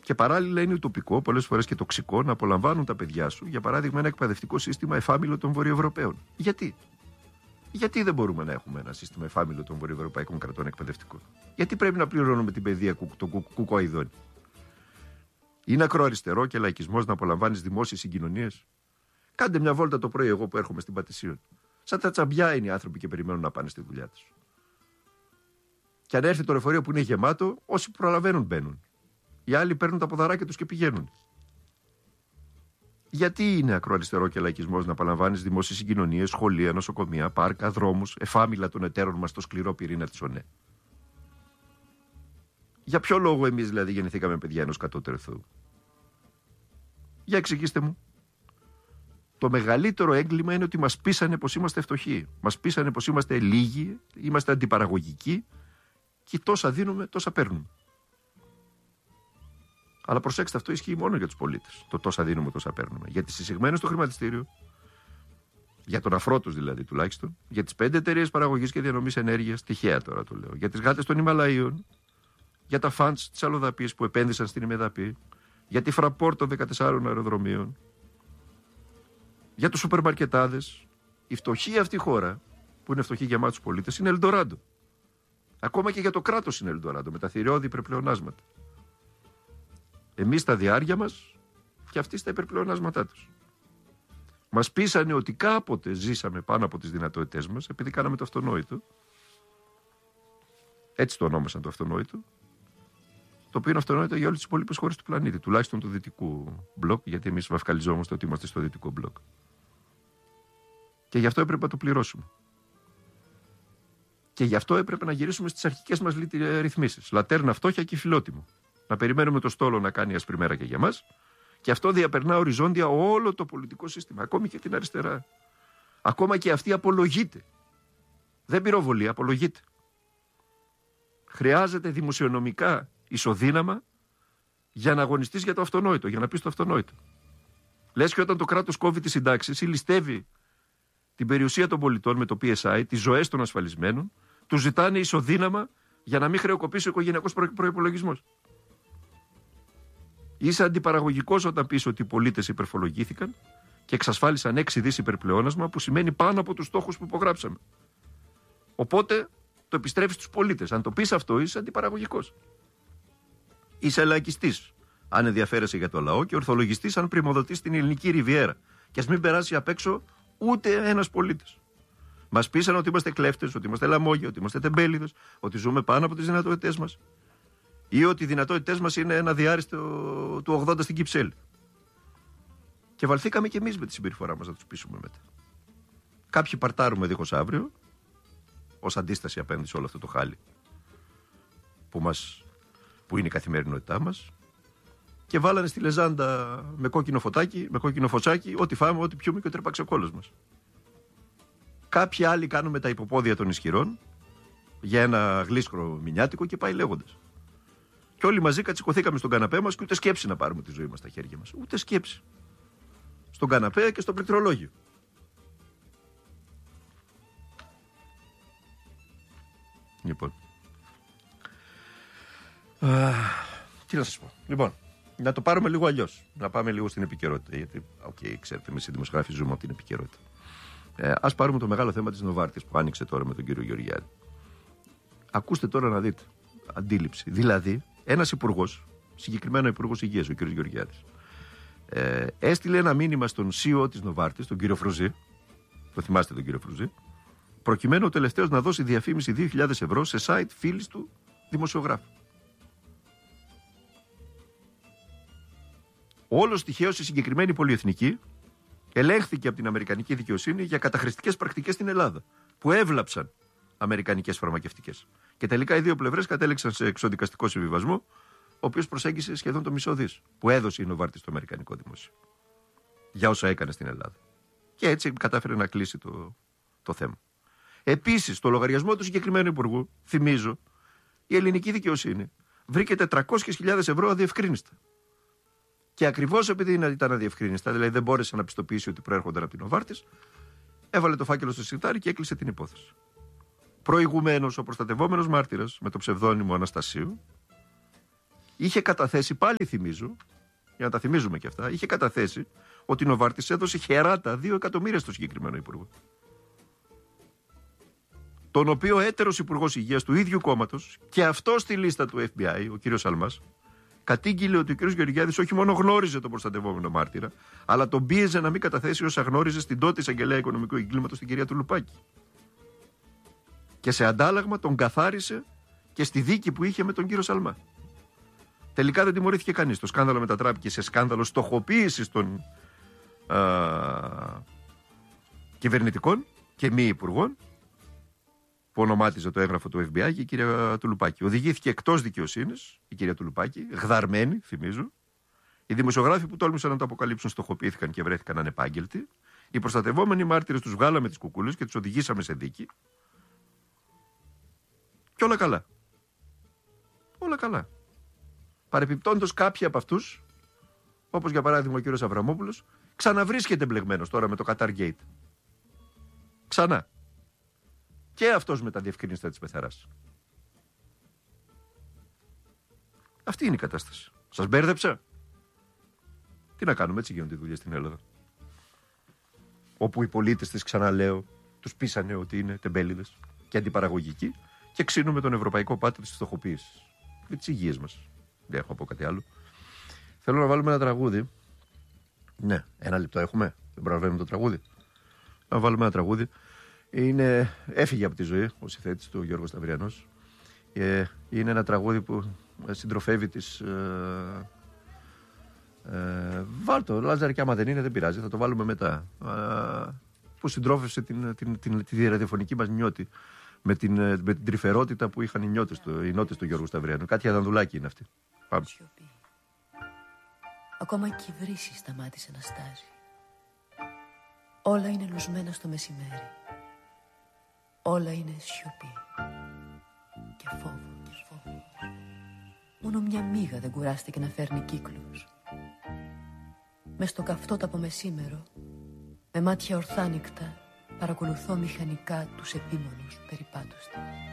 Και παράλληλα είναι ουτοπικό, πολλές φορές και τοξικό, να απολαμβάνουν τα παιδιά σου, για παράδειγμα, ένα εκπαιδευτικό σύστημα εφάμιλο των Βορειοευρωπαίων. Γιατί? Γιατί δεν μπορούμε να έχουμε ένα σύστημα εφάμιλο των βορειοευρωπαϊκών κρατών εκπαιδευτικών? Γιατί πρέπει να πληρώνουμε την παιδεία των κουκοειδών? Είναι ακροαριστερό και λαϊκισμός να απολαμβάνεις δημόσιες συγκοινωνίες? Κάντε μια βόλτα το πρωί, εγώ που έρχομαι στην Πατησίων. Σαν τα τσαμπιά είναι οι άνθρωποι και περιμένουν να πάνε στη δουλειά τους. Και αν έρθει το λεωφορείο που είναι γεμάτο, όσοι προλαβαίνουν μπαίνουν. Οι άλλοι παίρνουν τα ποδαράκια τους και πηγαίνουν. Γιατί είναι ακροαριστερό και λαϊκισμός να απολαμβάνεις δημόσιες συγκοινωνίες, σχολεία, νοσοκομεία, πάρκα, δρόμους, εφάμιλα των εταίρων μας στο σκληρό πυρήνα της ΟΝΕ? Για ποιο λόγο εμείς δηλαδή γεννηθήκαμε παιδιά ενός κατώτερου Θεού? Για εξηγήστε μου. Το μεγαλύτερο έγκλημα είναι ότι μας πείσανε πως είμαστε φτωχοί. Μας πείσανε πως είμαστε λίγοι, είμαστε αντιπαραγωγικοί και τόσα δίνουμε, τόσα παίρνουμε. Αλλά προσέξτε, αυτό ισχύει μόνο για τους πολίτες. Το τόσα δίνουμε, τόσα παίρνουμε. Για τις εισηγμένες στο χρηματιστήριο, για τον αφρό τους δηλαδή τουλάχιστον, για τις 5 εταιρείες παραγωγής και διανομής ενέργειας, τυχαία τώρα το λέω, για τις γάτες των Ιμαλαίων, για τα φαντς της Αλλοδαπής που επένδυσαν στην Ημεδαπή, για τη Fraport των 14 αεροδρομίων, για τους σούπερ μαρκετάδες. Η φτωχή αυτή χώρα, που είναι φτωχή για εμάς τους πολίτες, είναι Ελντοράντο. Ακόμα και για το κράτος είναι Ελντοράντο, με τα θηριώδη υπερπλεονάσματα. Εμείς στα διάρκεια μας και αυτοί στα υπερπλεονάσματά τους. Μας πείσανε ότι κάποτε ζήσαμε πάνω από τις δυνατότητές μας, επειδή κάναμε το αυτονόητο. Έτσι το ονόμασαν το αυτονόητο. Το οποίο είναι αυτονόητο για όλες τις υπόλοιπες χώρες του πλανήτη, τουλάχιστον του δυτικού μπλοκ, γιατί εμείς βαφκαλιζόμαστε ότι είμαστε στο δυτικό μπλοκ. Και γι' αυτό έπρεπε να το πληρώσουμε. Και γι' αυτό έπρεπε να γυρίσουμε στις αρχικές μας ρυθμίσεις. Λατέρνα, φτώχεια και φιλότιμο. Να περιμένουμε το στόλο να κάνει άσπρη μέρα και για μας. Και αυτό διαπερνά οριζόντια όλο το πολιτικό σύστημα. Ακόμη και την αριστερά. Ακόμα και αυτή απολογείται. Δεν πυροβολεί, απολογείται. Χρειάζεται δημοσιονομικά ισοδύναμα για να αγωνιστείς για το αυτονόητο, για να πεις το αυτονόητο. Λες και όταν το κράτος κόβει τις συντάξεις ή ληστεύει την περιουσία των πολιτών με το PSI, τις ζωές των ασφαλισμένων, τους ζητάνε ισοδύναμα για να μην χρεοκοπήσει ο οικογενειακός προϋπολογισμός. Είσαι αντιπαραγωγικός όταν πεις ότι οι πολίτες υπερφορολογήθηκαν και εξασφάλισαν 6 δις υπερπλεόνασμα, που σημαίνει πάνω από τους στόχους που υπογράψαμε. Οπότε το επιστρέφεις στους πολίτες. Αν το πεις αυτό, είσαι αντιπαραγωγικός. Είσαι λαϊκιστής, αν ενδιαφέρεσαι για το λαό, και ορθολογιστής, αν πρημοδοτείς την ελληνική ριβιέρα. Και ας μην περάσει απ' έξω ούτε ένας πολίτης. Μας πείσαν ότι είμαστε κλέφτες, ότι είμαστε λαμόγια, ότι είμαστε τεμπέληδες, ότι ζούμε πάνω από τις δυνατότητές μας. Ή ότι οι δυνατότητές μας είναι ένα διάριστο του 80 στην Κυψέλη. Και βαλθήκαμε κι εμείς με τη συμπεριφορά μας να τους πείσουμε μετά. Κάποιοι παρτάρουμε δίχως αύριο, ως αντίσταση απέναντι σε όλο αυτό το χάλι που είναι η καθημερινότητά μας, και βάλανε στη λεζάντα με κόκκινο φωτάκι, με κόκκινο φωτσάκι, ό,τι φάμε, ό,τι πιούμε, και ο τρέπαξε ο κόλος μας. Κάποιοι άλλοι κάνουμε τα υποπόδια των ισχυρών για ένα γλίσκρο μηνιάτικο και πάει λέγοντας. Και όλοι μαζί κατσικωθήκαμε στον καναπέ μας και ούτε σκέψη να πάρουμε τη ζωή μας στα χέρια μας. Ούτε σκέψη. Στον καναπέ και στο πληκτρολόγιο. Λοιπόν. Τι να σας πω. Λοιπόν, να το πάρουμε λίγο αλλιώς. Να πάμε λίγο στην επικαιρότητα. Γιατί, ξέρετε, εμείς οι δημοσιογράφοι ζούμε από την επικαιρότητα. Ας πάρουμε το μεγάλο θέμα της Νοβάρτης που άνοιξε τώρα με τον κύριο Γεωργιάδη. Ακούστε τώρα να δείτε. Αντίληψη. Δηλαδή, ένας υπουργός, συγκεκριμένο υπουργός υγείας, ο κύριος Γεωργιάδης, έστειλε ένα μήνυμα στον CEO της Νοβάρτης, τον κύριο Φρουζή. Το θυμάστε τον κύριο Φρουζή. Προκειμένου ο τελευταίος να δώσει διαφήμιση 2.000 ευρώ σε site φίλης του δημοσιογράφου. Όλος τυχαίως η συγκεκριμένη πολυεθνική ελέγχθηκε από την αμερικανική δικαιοσύνη για καταχρηστικές πρακτικές στην Ελλάδα, που έβλαψαν αμερικανικές φαρμακευτικές. Και τελικά οι δύο πλευρές κατέληξαν σε εξοδικαστικό συμβιβασμό, ο οποίος προσέγγισε σχεδόν το μισό δις που έδωσε η Νοβάρτης στο αμερικανικό δημόσιο για όσα έκανε στην Ελλάδα. Και έτσι κατάφερε να κλείσει το θέμα. Επίσης, στο λογαριασμό του συγκεκριμένου υπουργού, θυμίζω, η ελληνική δικαιοσύνη βρήκε 400.000 ευρώ αδιευκρίνιστα. Και ακριβώς επειδή ήταν αδιευκρίνιστα, δηλαδή δεν μπόρεσε να πιστοποιήσει ότι προέρχονταν από την Νοβάρτης, έβαλε το φάκελο στο συρτάρι και έκλεισε την υπόθεση. Προηγουμένως, ο προστατευόμενος μάρτυρας με το ψευδόνυμο Αναστασίου είχε καταθέσει, πάλι θυμίζω, για να τα θυμίζουμε και αυτά, είχε καταθέσει ότι η Νοβάρτις έδωσε χεράτα 2 εκατομμύρια στο συγκεκριμένο υπουργό. Τον οποίο έτερος υπουργός υγείας του ίδιου κόμματος, και αυτό στη λίστα του FBI, ο κύριος Σαλμάς, κατήγγειλε ότι ο κύριος Γεωργιάδης όχι μόνο γνώριζε τον προστατευόμενο μάρτυρα, αλλά τον πίεζε να μην καταθέσει όσα γνώριζε στην τότε εισαγγελέα οικονομικού εγκλήματος, την κυρία Τουλουπάκη. Και σε αντάλλαγμα τον καθάρισε και στη δίκη που είχε με τον κύριο Σαλμά. Τελικά δεν τιμωρήθηκε κανείς. Το σκάνδαλο μετατράπηκε σε σκάνδαλο στοχοποίησης των κυβερνητικών και μη υπουργών, που ονομάτιζε το έγγραφο του FBI, και η κυρία Τουλουπάκη. Οδηγήθηκε εκτός δικαιοσύνης η κυρία Τουλουπάκη, γδαρμένη, θυμίζω. Οι δημοσιογράφοι που τόλμησαν να το αποκαλύψουν στοχοποιήθηκαν και βρέθηκαν ανεπάγγελτοι. Οι προστατευόμενοι μάρτυρες τους βγάλαμε τις κουκούλες και τους οδηγήσαμε σε δίκη. Και όλα καλά. Όλα καλά. Παρεπιπτόντως, κάποιοι από αυτούς, όπως για παράδειγμα ο κύριος Αβραμόπουλος, ξαναβρίσκεται μπλεγμένος τώρα με το Qatar Gate. Ξανά. Και αυτός με τα διευκρινίστα της πεθαράς. Αυτή είναι η κατάσταση. Σας μπέρδεψα? Τι να κάνουμε, έτσι γίνονται οι δουλειές στην Ελλάδα. Όπου οι πολίτες της, ξαναλέω, τους πείσανε ότι είναι τεμπέληδες και αντιπαραγωγικοί και ξύνουμε τον ευρωπαϊκό πάτο της φτωχοποίησης. Με τις υγείες μας. Δεν έχω να πω κάτι άλλο. Θέλω να βάλουμε ένα τραγούδι. Ναι, 1 λεπτό έχουμε. Δεν προλαβαίνουμε το τραγούδι. Να βάλουμε ένα τραγούδι. Έφυγε από τη ζωή ο συνθέτης του Γιώργος Σταυριανός. Είναι ένα τραγούδι που συντροφεύει τις... Βάλτο, Λάζαρη, και άμα δεν είναι δεν πειράζει, θα το βάλουμε μετά. Που συντρόφευσε τη ραδιοφωνική μας νιώτη με την τρυφερότητα που είχαν οι νότες του Γιώργου Σταυριανού. Κάτι Αδανδουλάκη είναι αυτή. Πάμε. Σιωπή. Ακόμα και η βρύση σταμάτησε να στάζει. Όλα είναι λουσμένα στο μεσημέρι. Όλα είναι σιωπή και φόβος. Μόνο μια μύγα δεν κουράστηκε να φέρνει κύκλους. Μες στο καυτόταπο μεσήμερο, με μάτια ορθάνικτα, παρακολουθώ μηχανικά τους επίμονους περιπάτους της.